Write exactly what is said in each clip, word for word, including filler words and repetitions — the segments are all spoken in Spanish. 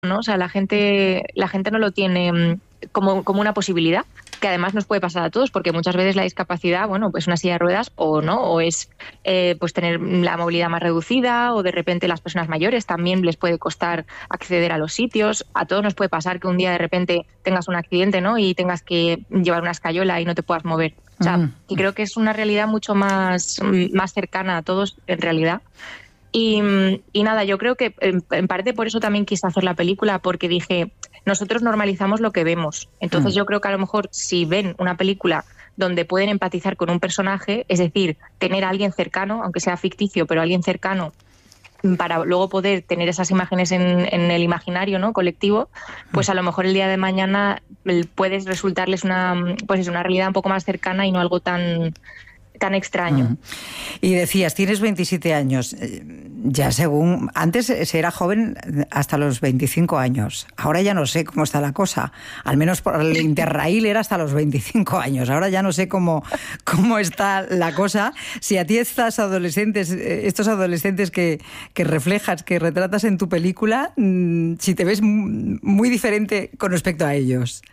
¿no? O sea, la gente, la gente no lo tiene mm, como, como una posibilidad, que además nos puede pasar a todos, porque muchas veces la discapacidad, bueno, pues una silla de ruedas o no, o es eh, pues tener la movilidad más reducida, o de repente las personas mayores también les puede costar acceder a los sitios. A todos nos puede pasar que un día de repente tengas un accidente, ¿no? Y tengas que llevar una escayola y no te puedas mover. O sea, Mm. y creo que es una realidad mucho más, más cercana a todos en realidad. Y, y nada, yo creo que en, en parte por eso también quise hacer la película, porque dije, nosotros normalizamos lo que vemos. Entonces Mm. yo creo que a lo mejor si ven una película donde pueden empatizar con un personaje, es decir, tener a alguien cercano, aunque sea ficticio, pero alguien cercano, para luego poder tener esas imágenes en, en el imaginario, ¿no?, colectivo, pues a lo mejor el día de mañana eh, puedes resultarles una, pues es una realidad un poco más cercana y no algo tan, tan extraño. Mm. Y decías, tienes veintisiete años. Ya según... Antes se era joven hasta los veinticinco años. Ahora ya no sé cómo está la cosa. Al menos por el Interrail era hasta los veinticinco años. Ahora ya no sé cómo, cómo está la cosa. Si a ti estas adolescentes, estos adolescentes que, que reflejas, que retratas en tu película, si te ves muy diferente con respecto a ellos.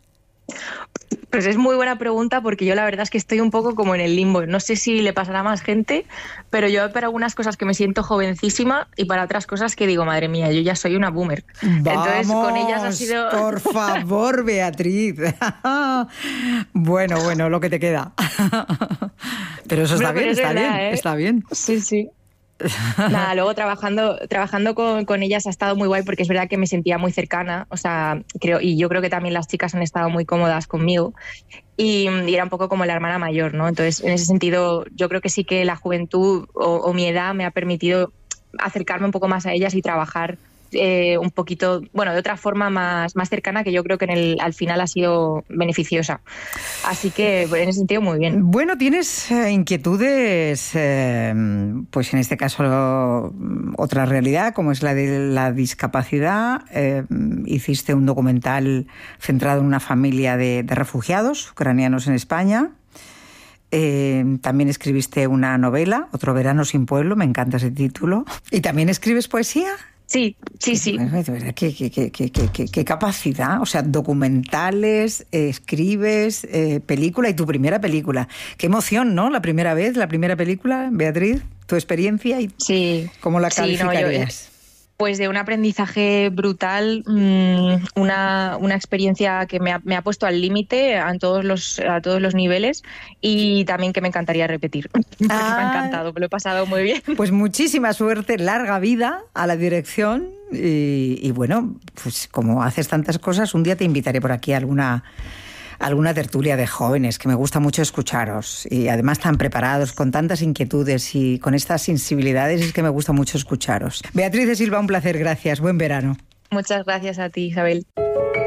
Pues es muy buena pregunta, porque yo la verdad es que estoy un poco como en el limbo. No sé si le pasará a más gente, pero yo para algunas cosas que me siento jovencísima y para otras cosas que digo, madre mía, yo ya soy una boomer. Vamos, entonces con ellas ha sido... por favor, Beatriz. Bueno, bueno, lo que te queda. Pero eso está No, pero bien, es está verdad, bien, ¿eh? está bien. Sí, sí. Nada, luego trabajando trabajando con, con ellas ha estado muy guay, porque es verdad que me sentía muy cercana, o sea, creo, y yo creo que también las chicas han estado muy cómodas conmigo, y, y era un poco como la hermana mayor, ¿no? Entonces, en ese sentido, yo creo que sí que la juventud o, o mi edad me ha permitido acercarme un poco más a ellas y trabajar eh, un poquito, bueno, de otra forma más, más cercana, que yo creo que en el, al final ha sido beneficiosa. Así que en ese sentido muy bien. Bueno, tienes eh, inquietudes, eh, pues en este caso otra realidad, como es la de la discapacidad. Eh, hiciste un documental centrado en una familia de, de refugiados ucranianos en España. Eh, también escribiste una novela, Otro verano sin pueblo, me encanta ese título. ¿Y también escribes poesía? Sí, sí, sí. De verdad, qué, qué, qué, qué, qué, qué capacidad. O sea, documentales, eh, escribes, eh, película, y tu primera película. Qué emoción, ¿no? La primera vez, la primera película, Beatriz, tu experiencia y sí, cómo la sí, no, calificarías. yo, pues de un aprendizaje brutal, mmm, una, una experiencia que me ha, me ha puesto al límite a todos los, a todos los niveles, y también que me encantaría repetir, porque ah, me ha encantado, me lo he pasado muy bien. Pues muchísima suerte, larga vida a la dirección, y, y bueno, pues como haces tantas cosas, un día te invitaré por aquí a alguna... alguna tertulia de jóvenes, que me gusta mucho escucharos, y además tan preparados, con tantas inquietudes y con estas sensibilidades, es que me gusta mucho escucharos. Beatriz de Silva, un placer, gracias, buen verano. Muchas gracias a ti, Isabel.